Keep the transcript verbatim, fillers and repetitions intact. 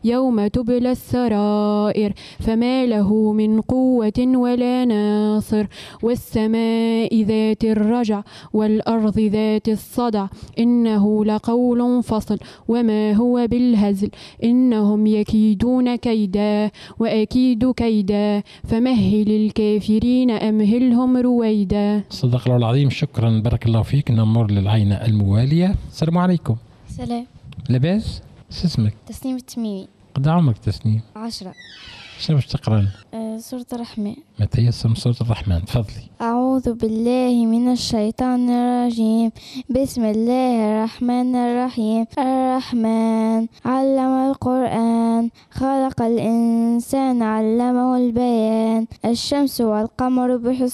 يوم تبلى السرائر فما له من قوة ولا ناصر والسماء ذات الرجع والأرض ذات الصدع إنه لقول فصل وما هو بالهزل إنهم يكيدون كيدا وأكيد كيدا فمهل الكافرين أمهلهم رويدا. صدق الله العظيم. شكرا، بارك الله فيك. نمر للعينة الموالية. السلام عليكم. سلام. لاباس؟ شو اسمك؟ تسنيم التميمي. قد عمرك تسنيم؟ عشرة. شنو باش تقرأ؟ أه سورة الرحمن. ما تيسر من سورة الرحمن، تفضلي. أعوذ بالله من الشيطان الرجيم. بسم الله الرحمن الرحيم. الرحمن علم القرآن خلق الإنسان علمه البيان. الشمس والقمر بحسبان